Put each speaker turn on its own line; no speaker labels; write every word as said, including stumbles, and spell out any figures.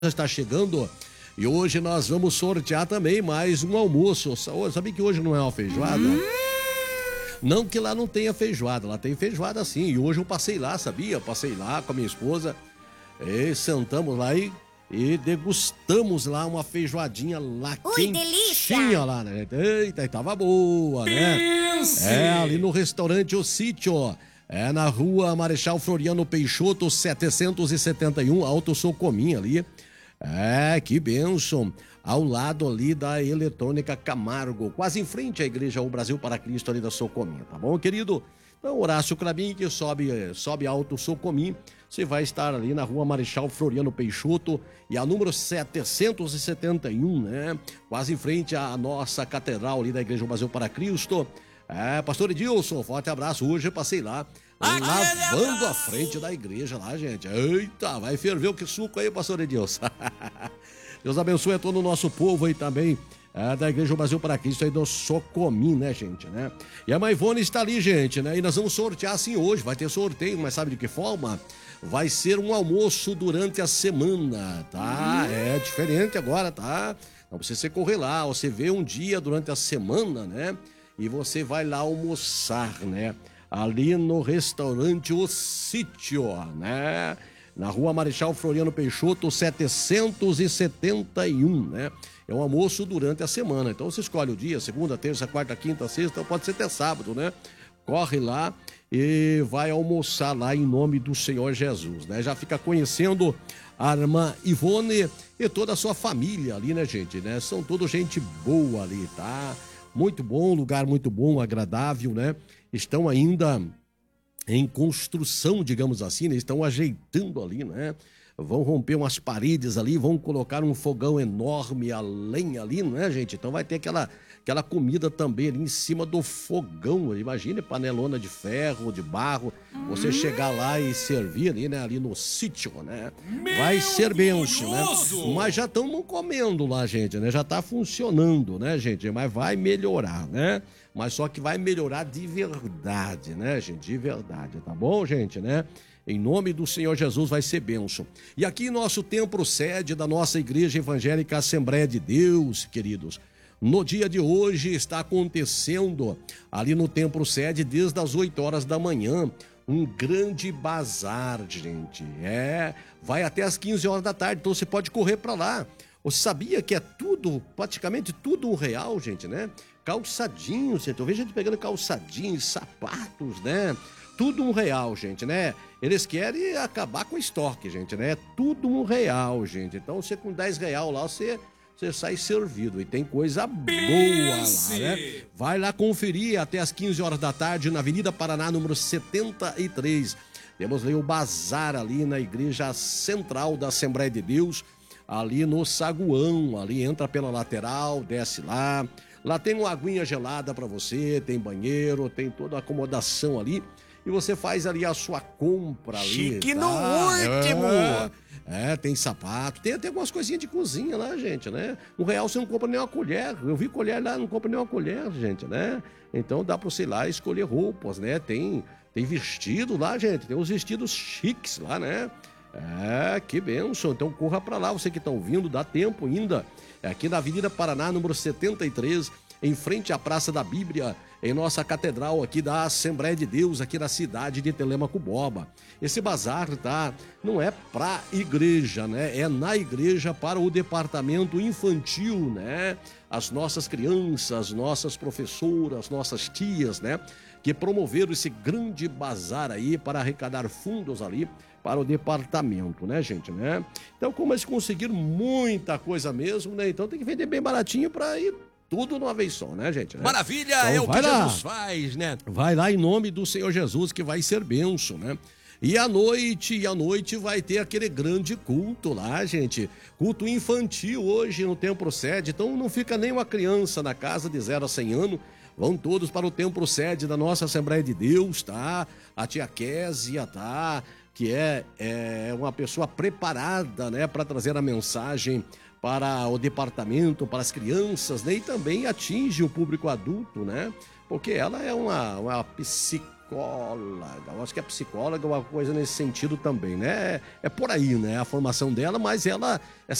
está chegando e hoje nós vamos sortear também mais um almoço. Sabia que hoje não é uma feijoada? Hum. Não que lá não tenha feijoada, lá tem feijoada sim. E hoje eu passei lá, sabia? Passei lá com a minha esposa e sentamos lá e, e degustamos lá uma feijoadinha lá.
Ui, delícia!
Tinha lá, né? Eita, tava boa, né?
Pense.
É, ali no restaurante O Sítio. É na rua Marechal Floriano Peixoto, setecentos e setenta e um, Alto Socominha ali. É, que bênção. Ao lado ali da Eletrônica Camargo, quase em frente à Igreja O Brasil para Cristo ali da Socominha, tá bom, querido? Então, Horácio Clabin, que sobe, sobe Alto Socominha, você vai estar ali na rua Marechal Floriano Peixoto e a número setecentos e setenta e um, né? Quase em frente à nossa catedral ali da Igreja O Brasil para Cristo. É, pastor Edilson, forte abraço. Hoje eu passei lá, lavando a frente da igreja lá, gente. Eita, vai ferver o que suco aí, pastor Edilson. Deus abençoe a todo o nosso povo aí também, é, da Igreja Brasil para Cristo aí do Socomim, né, gente, né? E a mãe Ivone está ali, gente, né? E nós vamos sortear assim hoje, vai ter sorteio, mas sabe de que forma? Vai ser um almoço durante a semana, tá? É diferente agora, tá? Não precisa você correr lá, você vê um dia durante a semana, né? E você vai lá almoçar, né? Ali no restaurante O Sítio, né? Na rua Marechal Floriano Peixoto, setecentos e setenta e um, né? É um almoço durante a semana. Então você escolhe o dia, segunda, terça, quarta, quinta, sexta, pode ser até sábado, né? Corre lá e vai almoçar lá em nome do Senhor Jesus, né? Já fica conhecendo a irmã Ivone e toda a sua família ali, né, gente? Né? São toda gente boa ali, tá? Muito bom, lugar muito bom, agradável, né? Estão ainda em construção, digamos assim, né? Estão ajeitando ali, né? Vão romper umas paredes ali, vão colocar um fogão enorme, a lenha ali, né, gente? Então vai ter aquela, aquela comida também ali em cima do fogão. Imagine, panelona de ferro, de barro, você hum. chegar lá e servir ali, né? Ali no sítio, né? Meu vai ser benção, né? Mas já estamos comendo lá, gente, né? Já tá funcionando, né, gente? Mas vai melhorar, né? Mas só que vai melhorar de verdade, né, gente? De verdade, tá bom, gente, né? Em nome do Senhor Jesus vai ser bênção. E aqui nosso templo sede da nossa Igreja Evangélica Assembleia de Deus, queridos. No dia de hoje está acontecendo ali no templo sede desde as oito horas da manhã um grande bazar, gente. É, vai até as quinze horas da tarde, então você pode correr para lá. Você sabia que é tudo, praticamente tudo um real, gente, né? Calçadinhos, gente. Eu vejo gente pegando calçadinhos, sapatos, né? Tudo um real, gente, né? Eles querem acabar com o estoque, gente, né? Tudo um real, gente. Então, você com dez real lá, você, você sai servido. E tem coisa boa lá, né? Vai lá conferir até as quinze horas da tarde na Avenida Paraná, número setenta e três. Temos ali o bazar ali na Igreja Central da Assembleia de Deus, ali no Saguão. Ali entra pela lateral, desce lá. Lá tem uma aguinha gelada para você, tem banheiro, tem toda a acomodação ali. E você faz ali a sua compra ali.
Chique
tá?
no último!
É, é, tem sapato, tem até algumas coisinhas de cozinha lá, gente, né? No real você não compra nem uma colher. Eu vi colher lá, não compra nem uma colher, gente, né? Então dá pra você ir lá escolher roupas, né? Tem, tem vestido lá, gente, tem uns vestidos chiques lá, né? É, que bênção. Então corra pra lá, você que tá ouvindo, dá tempo ainda. É aqui na Avenida Paraná, número setenta e três, em frente à Praça da Bíblia, em nossa catedral aqui da Assembleia de Deus, aqui na cidade de Telêmaco Borba. Esse bazar, tá? Não é pra igreja, né? É na igreja para o departamento infantil, né? As nossas crianças, nossas professoras, nossas tias, né? Que promoveram esse grande bazar aí para arrecadar fundos ali para o departamento, né, gente, né? Então, como eles conseguiram muita coisa mesmo, né? Então tem que vender bem baratinho para ir tudo de uma vez só, né, gente? Né?
Maravilha,
então,
é o que
lá.
Jesus faz, né?
Vai lá em nome do Senhor Jesus, que vai ser bênção, né? E à noite, e à noite vai ter aquele grande culto lá, gente. Culto infantil hoje no Templo Sede. Então não fica nem uma criança na casa de zero a cem anos. Vão todos para o Templo Sede da nossa Assembleia de Deus, tá? A tia Késia, tá? Que é, é uma pessoa preparada, né? Para trazer a mensagem para o departamento, para as crianças, né? E também atinge o público adulto, né? Porque ela é uma, uma psicóloga, psicóloga. Eu acho que é psicóloga ou uma coisa nesse sentido também, né? É por aí, né? A formação dela, mas ela